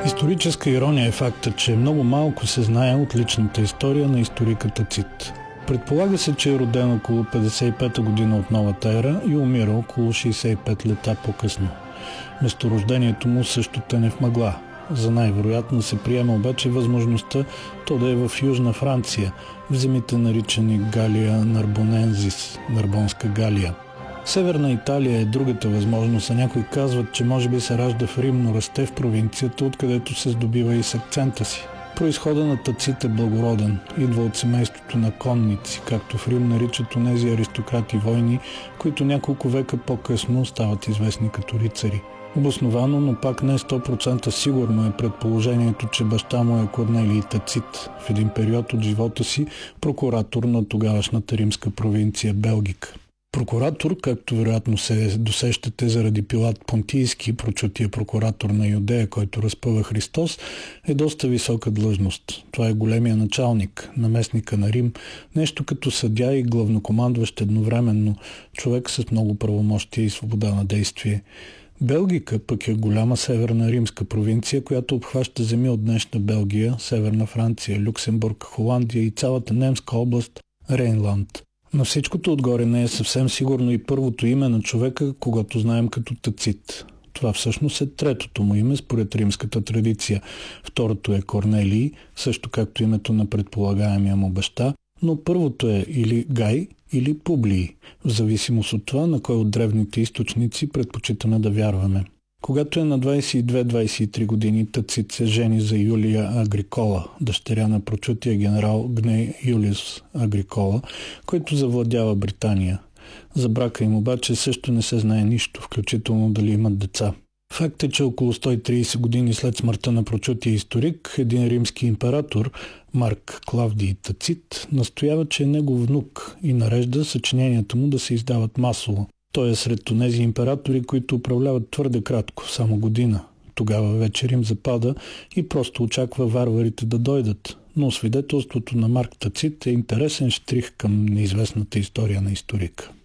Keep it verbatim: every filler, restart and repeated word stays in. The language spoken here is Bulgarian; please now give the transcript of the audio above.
Историческа ирония е факта, че много малко се знае от личната история на историка Тацит. Предполага се, че е роден около петдесет и пета година от новата ера и умира около шейсет и пет лета по-късно. Месторождението му също тъне в мъгла. За най-вероятно се приема обаче възможността то да е в Южна Франция, в земите наричани Галия Нарбонензис, Нарбонска Галия. Северна Италия е другата възможност, а някои казват, че може би се ражда в Рим, но расте в провинцията, откъдето се здобива и с акцента си. Произхода на Тацит е благороден, идва от семейството на конници, както в Рим наричат онези аристократи войни, които няколко века по-късно стават известни като рицари. Обосновано, но пак не сто процента сигурно е предположението, че баща му е Корнелий Тацит, в един период от живота си прокуратор на тогавашната римска провинция Белгика. Прокуратор, както вероятно се досещате заради Пилат Понтийски, прочутия прокуратор на Юдея, който разпъва Христос, е доста висока длъжност. Това е големия началник, наместника на Рим, нещо като съдия и главнокомандващ едновременно, човек с много правомощия и свобода на действие. Белгика пък е голяма северна римска провинция, която обхваща земи от днешна Белгия, Северна Франция, Люксембург, Холандия и цялата немска област Рейнланд. На всичкото отгоре не е съвсем сигурно и първото име на човека, когато знаем като Тацит. Това всъщност е третото му име според римската традиция. Второто е Корнелий, също както името на предполагаемия му баща, но първото е или Гай, или Публий, в зависимост от това на кой от древните източници предпочитаме да вярваме. Когато е на двадесет и две - двадесет и три години, Тацит се жени за Юлия Агрикола, дъщеря на прочутия генерал Гней Юлиус Агрикола, който завладява Британия. За брака им обаче също не се знае нищо, включително дали имат деца. Факт е, че около сто и тридесет години след смъртта на прочутия историк, един римски император, Марк Клавдий Тацит, настоява, че е негов внук и нарежда съчиненията му да се издават масово. Той е сред онези императори, които управляват твърде кратко, само година. Тогава вече Рим запада и просто очаква варварите да дойдат. Но свидетелството на Марк Тацит е интересен щрих към неизвестната история на историка.